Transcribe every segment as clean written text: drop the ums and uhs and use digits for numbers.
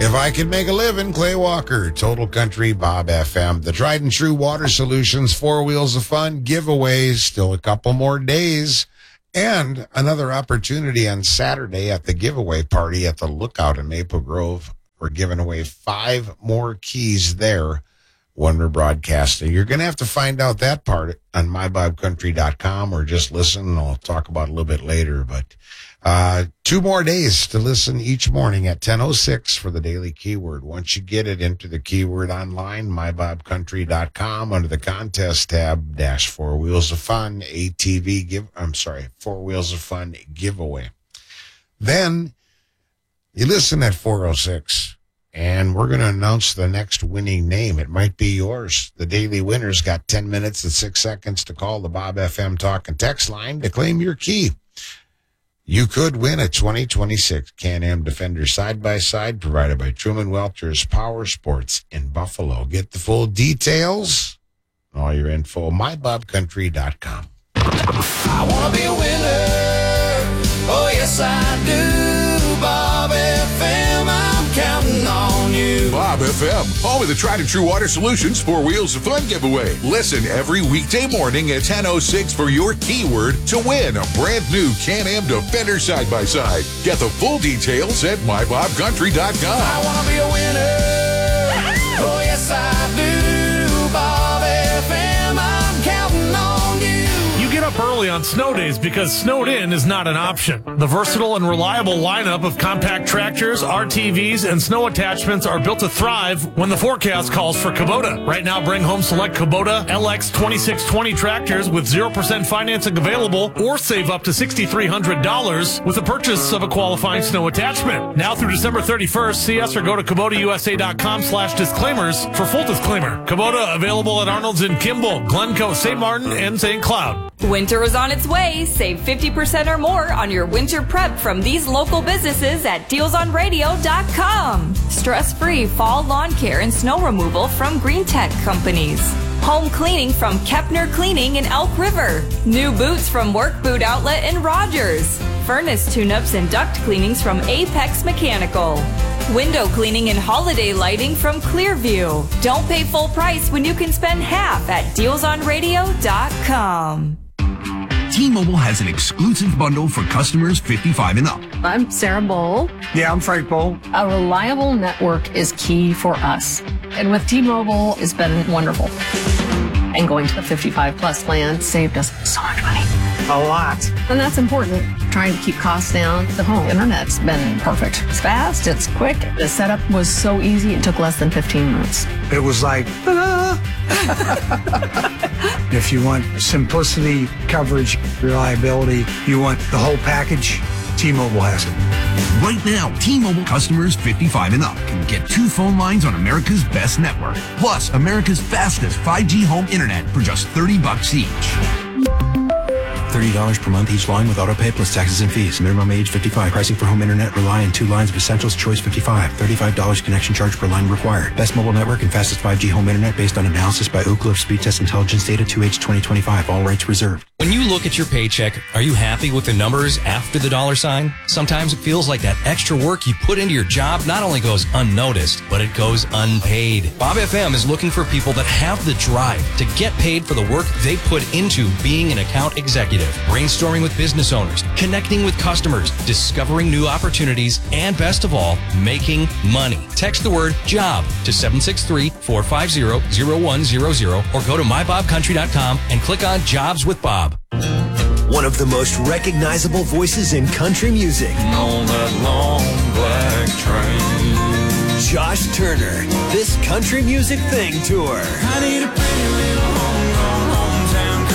If I Could Make a Living, Clay Walker, Total Country, Bob FM. The Tried and True Water Solutions 4 Wheels of Fun giveaways, still a couple more days. And another opportunity on Saturday at the giveaway party at the Lookout in Maple Grove. We're giving away 5 more keys there when we're broadcasting. You're going to have to find out that part on mybobcountry.com or just listen, and I'll talk about it a little bit later. But 2 more days to listen each morning at 10:06 for the daily keyword. Once you get it into the keyword online, mybobcountry.com under the contest tab, dash 4 Wheels of Fun, 4 Wheels of Fun giveaway. Then you listen at 4:06, and we're going to announce the next winning name. It might be yours. The daily winner's got 10 minutes and 6 seconds to call the Bob FM Talk and Text line to claim your key. You could win a 2026 Can-Am Defender side-by-side provided by Truman Welchers Power Sports in Buffalo. Get the full details, all your info, mybobcountry.com. I want to be a winner. Oh, yes, I do. Bob FM, I'm counting on you. Bob FM, home of the Tried and True Water Solutions 4 Wheels of Fun giveaway. Listen every weekday morning at 10:06 for your keyword to win a brand new Can-Am Defender side-by-side. Get the full details at mybobcountry.com. I want to be a winner. Oh, yes, I do. Bob FM, I'm counting on you. You get up early on snow days because snowed in is not an option. The versatile and reliable lineup of compact tractors, RTVs, and snow attachments are built to thrive when the forecast calls for Kubota. Right now, bring home select Kubota LX 2620 tractors with 0% financing available, or save up to $6,300 with the purchase of a qualifying snow attachment. Now through December 31st, see us or go to KubotaUSA.com/disclaimers for full disclaimer. Kubota available at Arnold's in Kimball, Glencoe, St. Martin, and St. Cloud. Winter is on its way. Save 50% or more on your winter prep from these local businesses at dealsonradio.com. Stress-free fall lawn care and snow removal from Green Tech Companies. Home cleaning from Kepner Cleaning in Elk River. New boots from Work Boot Outlet in Rogers. Furnace tune-ups and duct cleanings from Apex Mechanical. Window cleaning and holiday lighting from Clearview. Don't pay full price when you can spend half at dealsonradio.com. T-Mobile has an exclusive bundle for customers 55 and up. I'm Sarah Bowl. Yeah, I'm Frank Bowl. A reliable network is key for us. And with T-Mobile, it's been wonderful. And going to the 55 plus plan saved us so much money. A lot. And that's important. Trying to keep costs down. The home internet's been perfect. It's fast, it's quick. The setup was so easy, it took less than 15 minutes. It was like, ta-da! If you want simplicity, coverage, reliability, you want the whole package, T-Mobile has it. Right now, T-Mobile customers 55 and up can get 2 phone lines on America's best network, plus America's fastest 5G home internet for just $30 each. $30 per month each line with autopay plus taxes and fees. Minimum age 55. Pricing for home internet rely on 2 lines of Essentials Choice 55. $35 connection charge per line required. Best mobile network and fastest 5G home internet based on analysis by Oak Cliff Speed Test Intelligence Data 2H 2025. All rights reserved. When you look at your paycheck, are you happy with the numbers after the dollar sign? Sometimes it feels like that extra work you put into your job not only goes unnoticed, but it goes unpaid. Bob FM is looking for people that have the drive to get paid for the work they put into being an account executive. Brainstorming with business owners, connecting with customers, discovering new opportunities, and best of all, making money. Text the word JOB to 763-450-0100 or go to mybobcountry.com and click on Jobs with Bob. One of the most recognizable voices in country music. On that long black train. Josh Turner, this Country Music Thing Tour. I need a pretty little hometown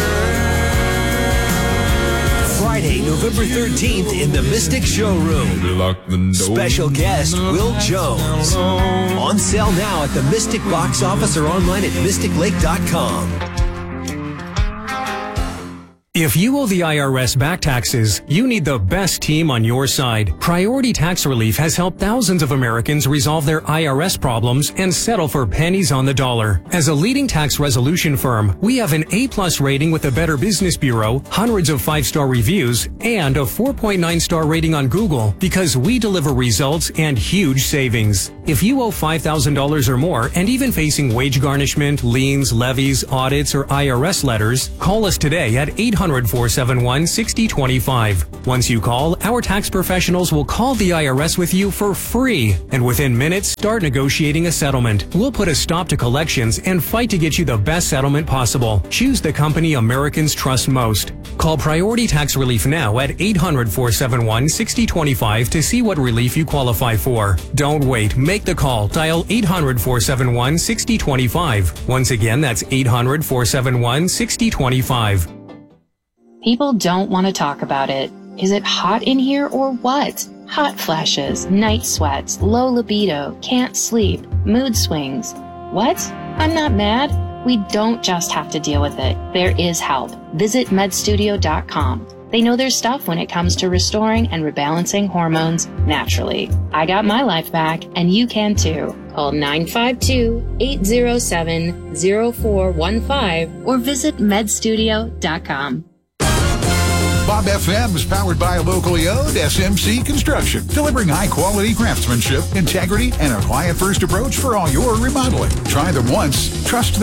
girl. Friday, November 13th in the Mystic Showroom. Special guest, Will Jones. On sale now at the Mystic box office or online at mysticlake.com. If you owe the IRS back taxes, you need the best team on your side. Priority Tax Relief has helped thousands of Americans resolve their IRS problems and settle for pennies on the dollar. As a leading tax resolution firm, we have an A+ rating with the Better Business Bureau, hundreds of 5-star reviews, and a 4.9-star rating on Google because we deliver results and huge savings. If you owe $5,000 or more and even facing wage garnishment, liens, levies, audits, or IRS letters, call us today at 800-471-6025. Once you call, our tax professionals will call the IRS with you for free, and within minutes, start negotiating a settlement. We'll put a stop to collections and fight to get you the best settlement possible. Choose the company Americans trust most. Call Priority Tax Relief now at 800-471-6025 to see what relief you qualify for. Don't wait. Make the call. Dial 800-471-6025. Once again, that's 800-471-6025. People don't want to talk about it. Is it hot in here or what? Hot flashes, night sweats, low libido, can't sleep, mood swings. What? I'm not mad. We don't just have to deal with it. There is help. Visit medstudio.com. They know their stuff when it comes to restoring and rebalancing hormones naturally. I got my life back, and you can too. Call 952-807-0415 or visit medstudio.com. Bob FM is powered by a locally owned SMC Construction, delivering high-quality craftsmanship, integrity, and a client-first approach for all your remodeling. Try them once, trust them.